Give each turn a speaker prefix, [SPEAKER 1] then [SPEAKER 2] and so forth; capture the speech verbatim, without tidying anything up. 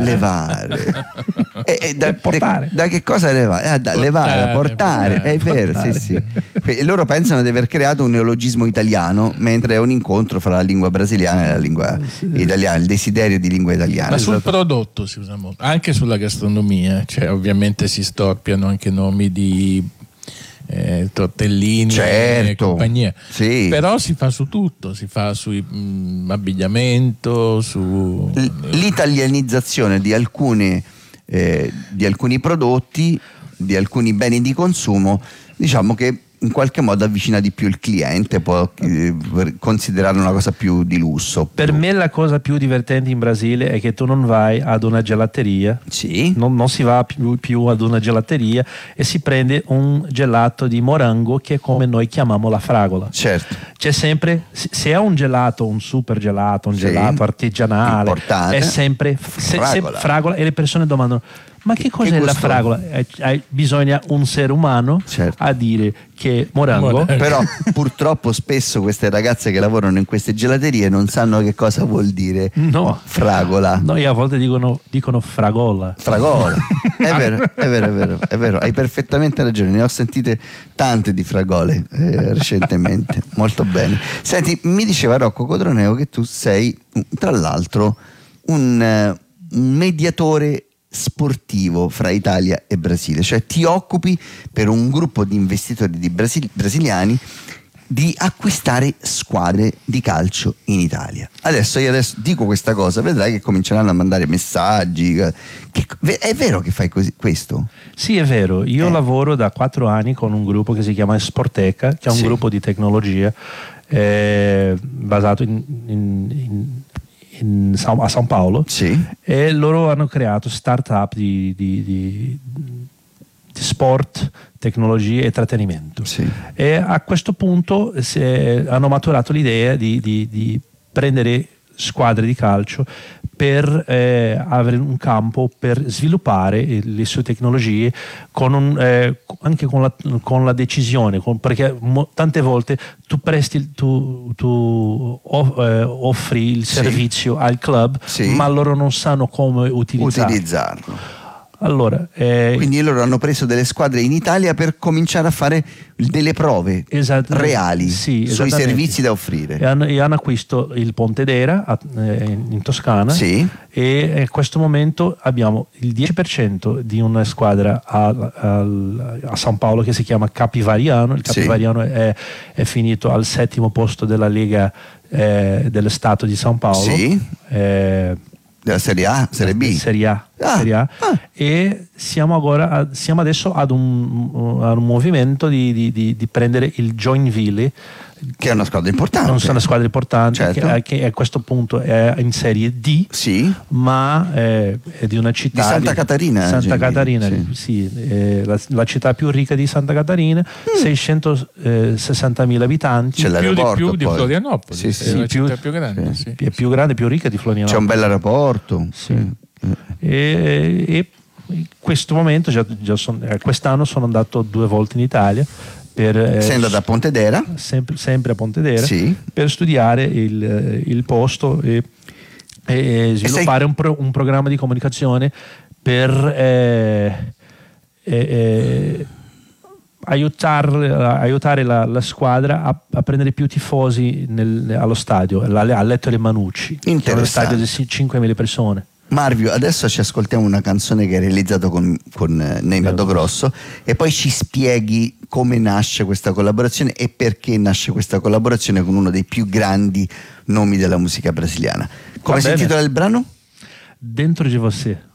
[SPEAKER 1] levare. e, e da,
[SPEAKER 2] portare.
[SPEAKER 1] Da, da che cosa levare? Eh, da levare, da portare, portare, è vero, portare. Sì, sì. E loro pensano di aver creato un neologismo italiano, mentre è un incontro fra la lingua brasiliana e la lingua italiana, il desiderio di lingua italiana.
[SPEAKER 3] Ma sul prodotto si usa molto, anche sulla gastronomia, cioè ovviamente si storpiano anche nomi di eh, tortellini
[SPEAKER 1] certo.
[SPEAKER 3] e compagnia,
[SPEAKER 1] sì.
[SPEAKER 3] però si fa su tutto, si fa su abbigliamento, su
[SPEAKER 1] l'italianizzazione di alcune eh, di alcuni prodotti, di alcuni beni di consumo, diciamo che in qualche modo avvicina di più il cliente, può eh, considerarlo una cosa più di lusso.
[SPEAKER 2] Per me la cosa più divertente in Brasile è che tu non vai ad una gelateria,
[SPEAKER 1] sì.
[SPEAKER 2] non, non si va più, più ad una gelateria e si prende un gelato di morango che è come noi chiamiamo la fragola.
[SPEAKER 1] Certo.
[SPEAKER 2] C'è sempre, se è un gelato, un super gelato, un sì. gelato artigianale, importante. È sempre fragola. Se, se, fragola e le persone domandano: ma che cos'è che la fragola? Eh, eh, bisogna un essere umano certo. a dire che morango.
[SPEAKER 1] Però purtroppo spesso queste ragazze che lavorano in queste gelaterie non sanno che cosa vuol dire
[SPEAKER 2] no.
[SPEAKER 1] fragola.
[SPEAKER 2] Noi a volte dicono, dicono fragola.
[SPEAKER 1] Fragola. È vero, è vero, è vero, è vero, hai perfettamente ragione. Ne ho sentite tante di fragole eh, recentemente. Molto bene. Senti, mi diceva Rocco Codroneo che tu sei, tra l'altro, un, un mediatore sportivo fra Italia e Brasile, cioè ti occupi per un gruppo di investitori di Brasil- brasiliani di acquistare squadre di calcio in Italia. Adesso io adesso dico questa cosa, vedrai che cominceranno a mandare messaggi. Che, è vero che fai così, questo?
[SPEAKER 2] Sì, è vero. Io
[SPEAKER 1] eh.
[SPEAKER 2] lavoro da quattro anni con un gruppo che si chiama Sporteca, che è un sì. gruppo di tecnologia eh, basato in, in, in In, a São Paulo
[SPEAKER 1] sì.
[SPEAKER 2] e loro hanno creato start-up di, di, di, di sport, tecnologie e trattenimento
[SPEAKER 1] sì.
[SPEAKER 2] e a questo punto se, hanno maturato l'idea di, di, di prendere squadre di calcio per eh, avere un campo per sviluppare le sue tecnologie con un, eh, anche con la, con la decisione, con, perché mo, tante volte tu presti tu, tu off, eh, offri il servizio sì. al club
[SPEAKER 1] sì.
[SPEAKER 2] ma loro non sanno come utilizzarlo,
[SPEAKER 1] utilizzarlo.
[SPEAKER 2] Allora, eh,
[SPEAKER 1] quindi loro hanno preso delle squadre in Italia per cominciare a fare delle prove reali
[SPEAKER 2] sì,
[SPEAKER 1] sui servizi da offrire.
[SPEAKER 2] E hanno, e hanno acquisto il Pontedera a, eh, in Toscana
[SPEAKER 1] sì.
[SPEAKER 2] e in questo momento abbiamo il dieci per cento di una squadra a, a, a San Paolo che si chiama Capivariano. Il Capivariano sì. è, è finito al settimo posto della Lega eh, dello Stato di San Paolo.
[SPEAKER 1] Sì.
[SPEAKER 2] Eh,
[SPEAKER 1] della Serie A, Serie B,
[SPEAKER 2] Serie A,
[SPEAKER 1] ah,
[SPEAKER 2] Serie A.
[SPEAKER 1] Ah.
[SPEAKER 2] E siamo, agora, siamo adesso ad un, ad un movimento di, di, di, di prendere il Joinville,
[SPEAKER 1] che è una squadra importante,
[SPEAKER 2] non è una squadra importante,
[SPEAKER 1] certo.
[SPEAKER 2] che, che a questo punto è in Serie D,
[SPEAKER 1] sì.
[SPEAKER 2] ma è, è di una città
[SPEAKER 1] di Santa Catarina,
[SPEAKER 2] Santa
[SPEAKER 1] Genville,
[SPEAKER 2] Catarina
[SPEAKER 1] sì.
[SPEAKER 2] Sì, è la, la città più ricca di Santa Catarina, mm. seicentosessantamila abitanti,
[SPEAKER 1] c'è
[SPEAKER 3] più di più
[SPEAKER 1] poi.
[SPEAKER 3] di Florianopoli,
[SPEAKER 1] sì, sì.
[SPEAKER 3] è la
[SPEAKER 2] più,
[SPEAKER 3] città più grande,
[SPEAKER 1] sì.
[SPEAKER 2] Sì. È più grande, più ricca di Florianopoli.
[SPEAKER 1] C'è un bel aeroporto,
[SPEAKER 2] sì. Mm. E, e in questo momento già, già son, quest'anno sono andato due volte in Italia. Per,
[SPEAKER 1] sei andato a Pontedera?
[SPEAKER 2] Sempre, sempre a Pontedera,
[SPEAKER 1] sì.
[SPEAKER 2] per studiare il, il posto e, e sviluppare e sei... un, pro, un programma di comunicazione per eh, eh, eh, aiutare, aiutare la, la squadra a, a prendere più tifosi nel, allo stadio, all'Ettore Manucci, che è uno stadio di cinquemila persone.
[SPEAKER 1] Marvio, adesso ci ascoltiamo una canzone che hai realizzato con, con Neymar Grosso e poi ci spieghi come nasce questa collaborazione e perché nasce questa collaborazione con uno dei più grandi nomi della musica brasiliana. Come si intitola il brano?
[SPEAKER 2] Dentro di você.